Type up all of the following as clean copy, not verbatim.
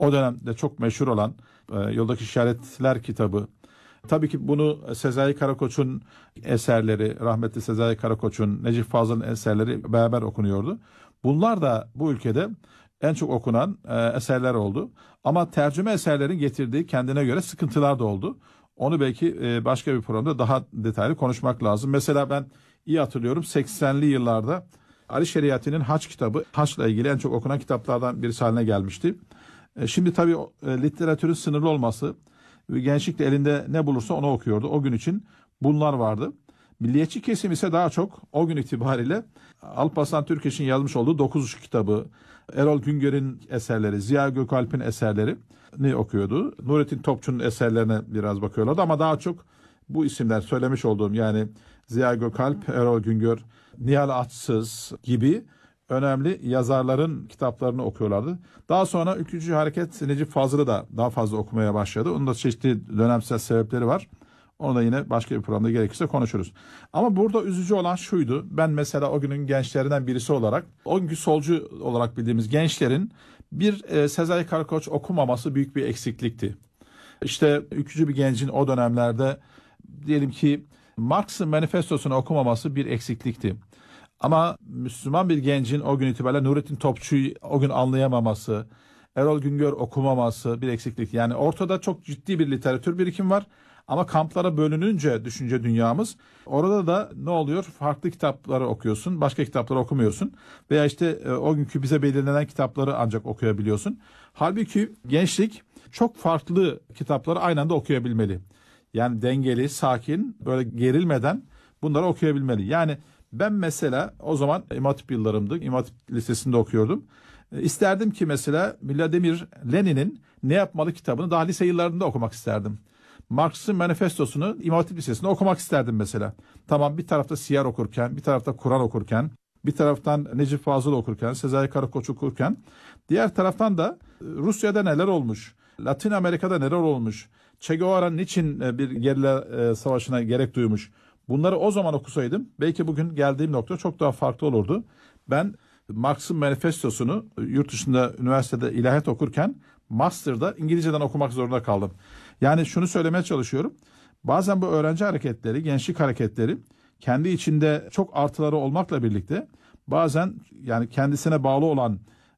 O dönemde çok meşhur olan Yoldaki İşaretler kitabı. Tabii ki bunu Sezai Karakoç'un eserleri, rahmetli Sezai Karakoç'un, Necip Fazıl'ın eserleri beraber okunuyordu. Bunlar da bu ülkede en çok okunan eserler oldu. Ama tercüme eserlerin getirdiği kendine göre sıkıntılar da oldu. Onu belki başka bir programda daha detaylı konuşmak lazım. Mesela ben iyi hatırlıyorum, 80'li yıllarda Ali Şeriati'nin Haç kitabı, Haç'la ilgili en çok okunan kitaplardan birisi haline gelmişti. Şimdi tabii literatürün sınırlı olması, gençlik de elinde ne bulursa onu okuyordu. O gün için bunlar vardı. Milliyetçi kesim ise daha çok o gün itibariyle Alparslan Türkeş'in yazmış olduğu 9 kitabı, Erol Güngör'ün eserleri, Ziya Gökalp'in eserlerini okuyordu. Nurettin Topçu'nun eserlerine biraz bakıyorlardı ama daha çok bu isimler söylemiş olduğum, yani Ziya Gökalp, Erol Güngör, Nihal Atsız gibi önemli yazarların kitaplarını okuyorlardı. Daha sonra ülkücü hareket Necip Fazıl'ı da daha fazla okumaya başladı. Onun da çeşitli dönemsel sebepleri var. Onu da yine başka bir programda gerekirse konuşuruz. Ama burada üzücü olan şuydu. Ben mesela o günün gençlerinden birisi olarak, o günkü solcu olarak bildiğimiz gençlerin bir Sezai Karakoç okumaması büyük bir eksiklikti. İşte ülkücü bir gencin o dönemlerde diyelim ki Marx'ın manifestosunu okumaması bir eksiklikti. Ama Müslüman bir gencin o gün itibariyle Nurettin Topçu'yu o gün anlayamaması, Erol Güngör okumaması bir eksiklik. Yani ortada çok ciddi bir literatür birikimi var. Ama kamplara bölününce düşünce dünyamız, orada da ne oluyor? Farklı kitapları okuyorsun, başka kitapları okumuyorsun. Veya işte o günkü bize belirlenen kitapları ancak okuyabiliyorsun. Halbuki gençlik çok farklı kitapları aynı anda okuyabilmeli. Yani dengeli, sakin, böyle gerilmeden bunları okuyabilmeli. Yani ben mesela o zaman İmam Hatip yıllarımdı. İmam Hatip Lisesi'nde okuyordum. İsterdim ki mesela Vladimir Lenin'in Ne Yapmalı kitabını daha lise yıllarında okumak isterdim. Marx'ın manifestosunu İmam Hatip Lisesi'nde okumak isterdim mesela. Tamam, bir tarafta Siyer okurken, bir tarafta Kur'an okurken, bir taraftan Necip Fazıl okurken, Sezai Karakoç okurken, diğer taraftan da Rusya'da neler olmuş, Latin Amerika'da neler olmuş, Che Guevara niçin bir gerilla savaşına gerek duymuş. Bunları o zaman okusaydım belki bugün geldiğim nokta çok daha farklı olurdu. Ben Marx'ın manifestosunu yurt dışında üniversitede ilahiyat okurken master'da İngilizceden okumak zorunda kaldım. Yani şunu söylemeye çalışıyorum. Bazen bu öğrenci hareketleri, gençlik hareketleri kendi içinde çok artıları olmakla birlikte bazen yani kendisine bağlı olan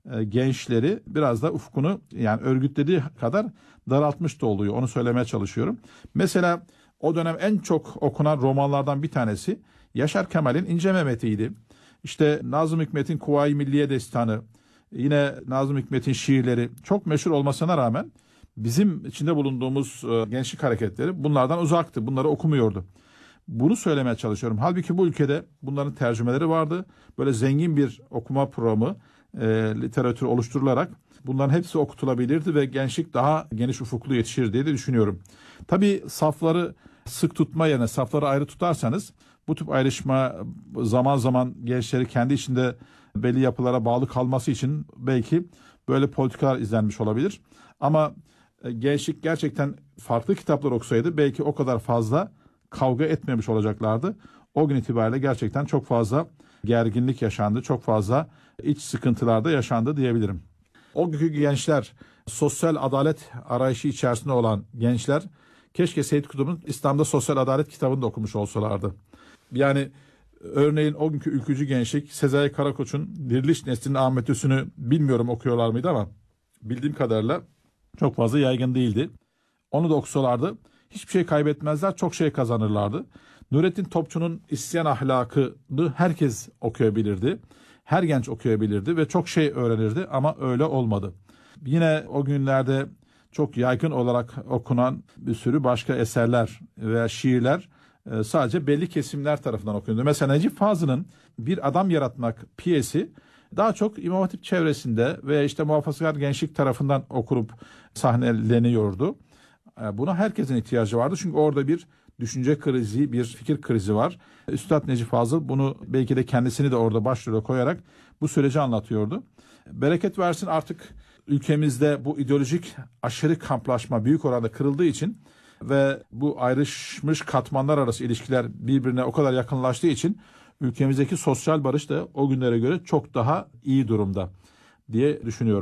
gençleri biraz da ufkunu, yani örgütlediği kadar daraltmış da oluyor. Onu söylemeye çalışıyorum. Mesela o dönem en çok okunan romanlardan bir tanesi Yaşar Kemal'in İnce Mehmet'iydi. İşte Nazım Hikmet'in Kuvayi Milliye Destanı, yine Nazım Hikmet'in şiirleri çok meşhur olmasına rağmen bizim içinde bulunduğumuz gençlik hareketleri bunlardan uzaktı. Bunları okumuyordu. Bunu söylemeye çalışıyorum. Halbuki bu ülkede bunların tercümeleri vardı. Böyle zengin bir okuma programı, literatür oluşturularak bunların hepsi okutulabilirdi ve gençlik daha geniş ufuklu yetişir diye de düşünüyorum. Tabii safları sık tutma yerine safları ayrı tutarsanız bu tip ayrışma zaman zaman gençleri kendi içinde belli yapılara bağlı kalması için belki böyle politikalar izlenmiş olabilir. Ama gençlik gerçekten farklı kitaplar okusaydı belki o kadar fazla kavga etmemiş olacaklardı. O gün itibariyle gerçekten çok fazla gerginlik yaşandı, çok fazla iç sıkıntılar da yaşandı diyebilirim. O günkü gençler, sosyal adalet arayışı içerisinde olan gençler keşke Seyyid Kutup'un İslam'da Sosyal Adalet kitabını da okumuş olsalardı. Yani örneğin o günkü ülkücü gençlik Sezai Karakoç'un Diriliş Nesli'nin Ahmet Hüsnü'nü bilmiyorum okuyorlar mıydı ama bildiğim kadarıyla çok fazla yaygın değildi. Onu da okusalardı hiçbir şey kaybetmezler, çok şey kazanırlardı. Nurettin Topçu'nun İsyan Ahlakı'nı herkes okuyabilirdi. Her genç okuyabilirdi ve çok şey öğrenirdi ama öyle olmadı. Yine o günlerde çok yaygın olarak okunan bir sürü başka eserler veya şiirler sadece belli kesimler tarafından okunuyordu. Mesela Necip Fazıl'ın Bir Adam Yaratmak piyesi daha çok İmam Hatip çevresinde ve işte muhafazakar gençlik tarafından okunup sahneleniyordu. Buna herkesin ihtiyacı vardı çünkü orada bir düşünce krizi, bir fikir krizi var. Üstad Necip Fazıl bunu belki de kendisini de orada başrole koyarak bu süreci anlatıyordu. Bereket versin, artık ülkemizde bu ideolojik aşırı kamplaşma büyük oranda kırıldığı için ve bu ayrışmış katmanlar arası ilişkiler birbirine o kadar yakınlaştığı için ülkemizdeki sosyal barış da o günlere göre çok daha iyi durumda diye düşünüyorum.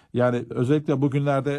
Yani özellikle bugünlerde